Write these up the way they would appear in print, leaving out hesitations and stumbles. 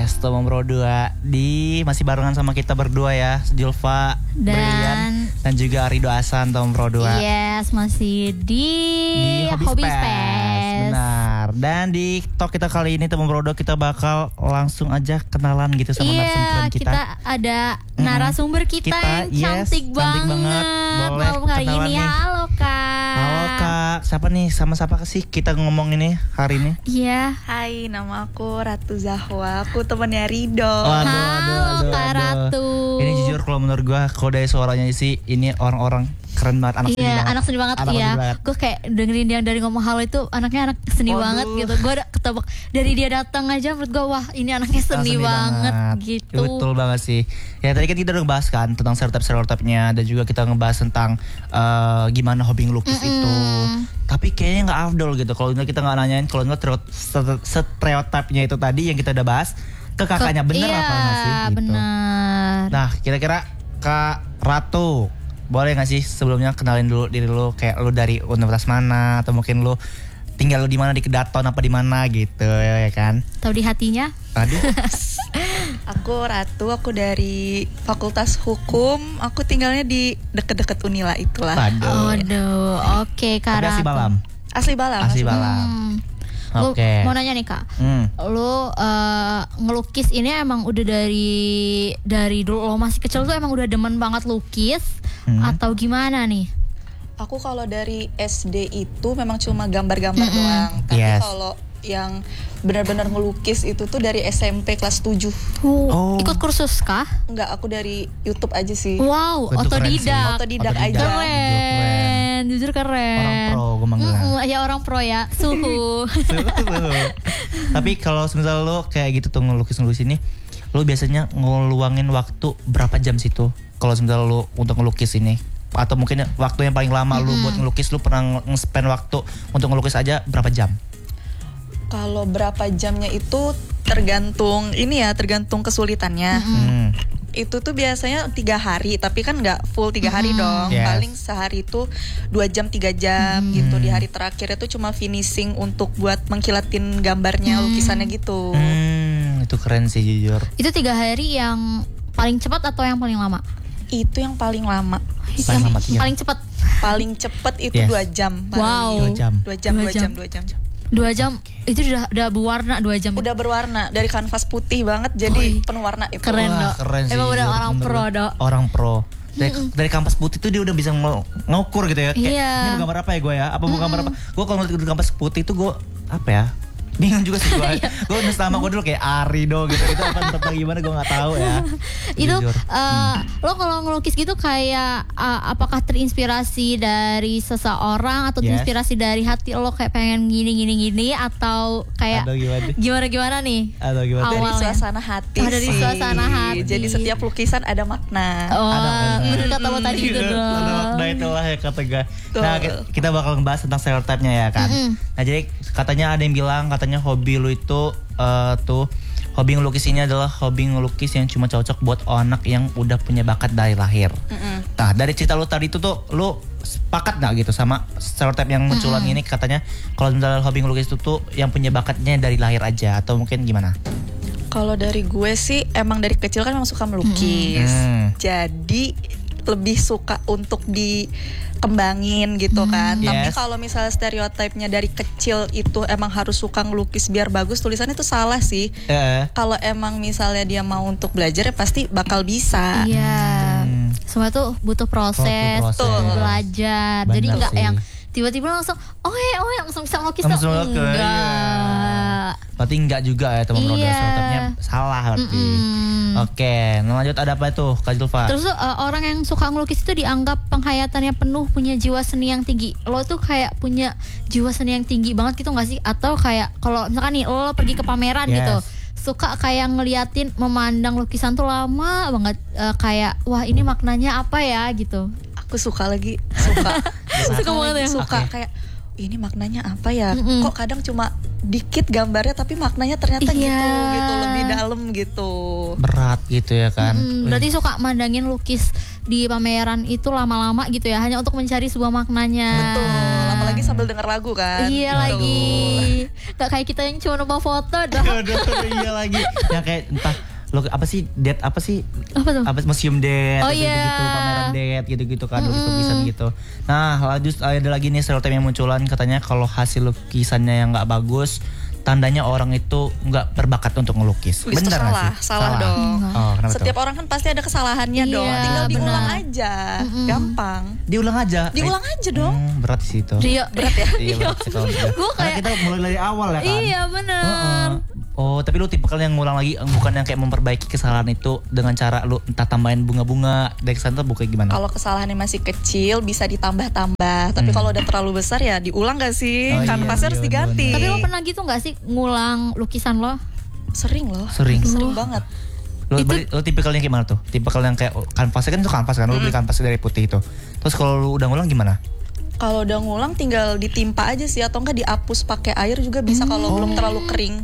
Yes, Tomong Bro 2 masih barengan sama kita berdua ya, Julfa, Brian dan juga Rido Hasan, Tomong Bro 2. Yes, masih di Hobby Space. Benar. Dan di talk kita kali ini Tomong Bro 2 kita bakal langsung aja kenalan gitu sama narasumber kita. Kita ada narasumber kita yang cantik banget. Boleh hari ini. Halo Kak. Halo Kak. Siapa nih? Sama siapa sih kita ngomong ini hari ini? Iya. Hai, nama aku Ratu Zahwa. Aku temannya Rido. Halo Kak Ratu. Ini jujur kalau menurut gue, kalau dari suaranya sih ini orang-orang keren banget, anak seni banget. Anak seni banget. Gue kayak dengerin dia dari ngomong halo itu anaknya anak seni banget gitu. Gue udah ketebak dari dia datang aja menurut gue, wah ini anaknya seni banget gitu. Betul banget sih. Ya tadi kan kita udah ngebahas kan tentang stereotip-stereotipnya dan juga kita ngebahas tentang gimana hobi ngelukis itu. Tapi kayaknya nggak afdol gitu kalau kita nggak nanyain kalau nggak stereotipnya itu tadi yang kita udah bahas ke kakaknya, bener apa nggak sih? Gitu. Bener. Nah kira-kira Kak Ratu, boleh gak sih sebelumnya kenalin dulu diri lu, kayak lu dari universitas mana atau mungkin lu tinggal lu di mana, di Kedaton apa di mana gitu ya kan? Tahu di hatinya? Aduh. Aku Ratu, aku dari Fakultas Hukum. Aku tinggalnya di deket-deket Unila itulah. Aduh, oke Kak Ratu. Asli Balam. Oke. Mau nanya nih Kak, lu ngelukis ini emang udah dari dulu lo masih kecil tuh emang udah demen banget lukis atau gimana nih? Aku kalau dari SD itu memang cuma gambar-gambar doang. Tapi kalau yang benar-benar ngelukis itu tuh dari SMP kelas 7. Ikut kursus kah? Enggak, aku dari YouTube aja sih. Wow, otodidak aja. Keren, jujur keren. Orang pro, gue manggilnya. Ya orang pro ya, suhu. Tapi kalau misalnya lo kayak gitu tuh ngelukis ini, lo biasanya ngeluangin waktu berapa jam situ? Kalau misalnya lo untuk ngelukis ini, atau mungkin waktu yang paling lama lo buat ngelukis, lo pernah nge-spend waktu untuk ngelukis aja berapa jam? Kalau berapa jamnya itu tergantung kesulitannya. Itu tuh biasanya 3 hari, tapi kan nggak full 3 hari dong. Paling sehari itu 2 jam 3 jam gitu. Di hari terakhir itu cuma finishing untuk buat mengkilatin gambarnya, lukisannya gitu. Itu keren sih jujur. Itu 3 hari yang paling cepat atau yang paling lama? Itu yang paling lama. Paling cepat. Paling cepat itu 2 jam. Wow. 2 jam. 2 jam itu udah berwarna 2 jam. Udah berwarna dari kanvas putih banget jadi penuh warna itu. Keren dong. Keren sih. Emang udah orang pro dong. Orang pro. Dari kanvas putih tuh dia udah bisa ngukur gitu ya. Kayak ini mau gambar apa ya gue ya? Apa mau gambar apa? Gue kalau ngeliat kanvas putih itu gue apa ya? Bingung juga sih gue. Gue nama gue dulu kayak Arido gitu. Itu apa tentang gimana gue nggak tahu ya. Itu lo kalau ngelukis gitu kayak apakah terinspirasi dari seseorang atau terinspirasi dari hati lo kayak pengen gini atau kayak gimana nih? Atau gimana? Dari suasana hati. Dari suasana hati. Jadi setiap lukisan ada makna. Bener kata lo tadi itu dong. Ada makna itulah ya kata gue. Nah kita bakal ngebahas tentang stereotipnya ya kan. Nah jadi katanya ada yang bilang hobi lu itu hobi ngelukis ini adalah hobi ngelukis yang cuma cocok buat anak yang udah punya bakat dari lahir. Nah dari cerita lu tadi itu tuh lu sepakat gak gitu sama stereotip yang munculan ini, katanya kalau misalnya hobi ngelukis itu tuh yang punya bakatnya dari lahir aja atau mungkin gimana? Kalau dari gue sih emang dari kecil kan emang suka melukis. Jadi lebih suka untuk dikembangin gitu kan. Tapi kalau misalnya stereotipnya dari kecil itu emang harus suka ngelukis biar bagus tulisannya itu salah sih. Kalau emang misalnya dia mau untuk belajar ya pasti bakal bisa. Semua tuh butuh proses. Belajar. Jadi nggak yang tiba-tiba langsung langsung bisa ngelukis tuh enggak. Berarti enggak juga ya teman-teman, stereotipnya salah berarti. Oke, lanjut ada apa itu Kak Julfa? Terus orang yang suka ngelukis itu dianggap penghayatannya penuh, punya jiwa seni yang tinggi. Lo tuh kayak punya jiwa seni yang tinggi banget gitu gak sih? Atau kayak kalau misalkan nih lo pergi ke pameran gitu, suka kayak ngeliatin, memandang lukisan tuh lama banget, kayak wah ini maknanya apa ya gitu. Aku suka banget ya. Kayak ini maknanya apa ya? Kok kadang cuma dikit gambarnya tapi maknanya ternyata gitu lebih dalam gitu. Berat gitu ya kan. Berarti suka mandangin lukis di pameran itu lama-lama gitu ya, hanya untuk mencari sebuah maknanya. Betul. apalagi sambil denger lagu kan. Iya lagi. Gak kayak kita yang cuma numpang foto dah. Iya lagi. Yang kayak entah lo apa sih date apa sih Apa tuh? apa museum date iya. gitu pameran date gitu-gitu kan lukisan gitu. Nah lanjut ada lagi nih stereotip yang munculan katanya kalau hasil lukisannya yang nggak bagus tandanya orang itu nggak berbakat untuk ngelukis. Bener nggak sih? Salah dong. Oh, setiap orang kan pasti ada kesalahannya dong. Tinggal diulang aja. Gampang. Diulang aja Dong. Berat sih itu. Iya. Berat ya. Iya berat sih kalau gitu. Karena kita mulai dari awal ya kan. Iya benar. Oh tapi lu tipe yang ngulang lagi bukan yang kayak memperbaiki kesalahan itu dengan cara lu entah tambahin bunga-bunga dari sana tuh bukan gimana? Kalau kesalahannya masih kecil bisa ditambah-tambah. Tapi kalau udah terlalu besar ya diulang gak sih? Kanvasnya harus diganti. Tapi lo pernah gitu gak sih ngulang lukisan lo? Sering loh. Sering banget. Lo tipikalnya gimana tuh? Tipikal yang kayak kanvasnya kan itu kanvas kan, lo beli kanvas dari putih itu. Terus kalau lu udah ngulang gimana? Kalau udah ngulang tinggal ditimpa aja sih atau enggak dihapus pakai air juga bisa kalau belum terlalu kering.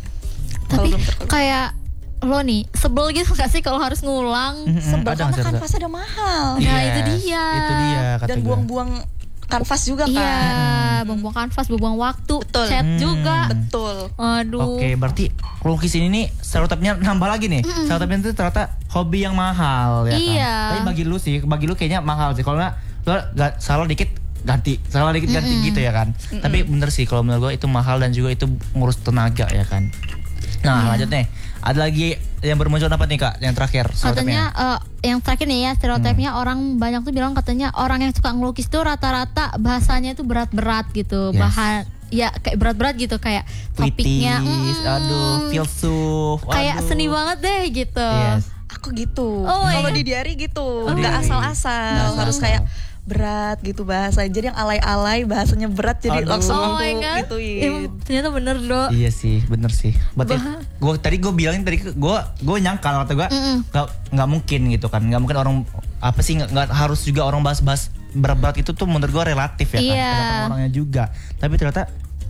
Tapi kayak lo nih sebel gitu gak sih kalau harus ngulang? Sebel karena kanvasnya udah mahal. Nah itu dia. Dan buang-buang kanvas juga kan. Iya, buang-buang kanvas, buang waktu, Betul. cat juga. Betul. Aduh. Oke, berarti lukis ini nih stereotipnya nambah lagi nih. Stereotipnya itu ternyata hobi yang mahal ya Iya. kan. Tapi bagi lu kayaknya mahal sih. Kalau nggak lo salah dikit ganti gitu ya kan. Tapi bener sih kalau menurut gue itu mahal dan juga itu ngurus tenaga ya kan. Nah lanjut nih, ada lagi yang bermunculan apa nih Kak? Yang terakhir katanya yang terakhir nih ya stereotipnya orang banyak tuh bilang katanya orang yang suka ngelukis tuh rata-rata bahasanya tuh berat-berat gitu. Bahan ya kayak berat-berat gitu kayak topiknya aduh filsuf kayak seni banget deh gitu. Aku gitu. Kalau di diary gitu, nggak asal-asal, harus kayak berat gitu bahasa. Jadi yang alay-alay bahasanya berat jadi langsung aku gituin. Ternyata bener loh. Iya sih, bener sih. Berarti gue bilangin gue nyangkal atau gue nggak mungkin gitu kan. Nggak mungkin orang apa sih nggak harus juga orang bahas berat-berat itu tuh menurut gue relatif ya kan. Tergantung orangnya juga. Tapi ternyata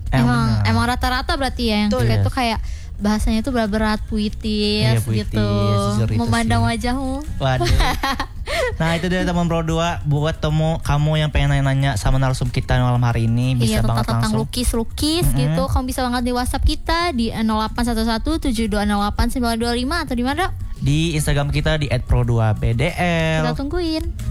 emang rata-rata berarti ya yang kayak itu kayak bahasanya itu berat-berat puitis gitu. Memandang wajahmu. Waduh. Nah itu dia teman Pro 2 buat kamu yang pengen nanya sama narsum kita malam hari ini bisa banget tentang langsung lukis gitu. Kamu bisa banget di WhatsApp kita di 081172089925 atau di mana? Di Instagram kita di @pro2bdl. Kita tungguin.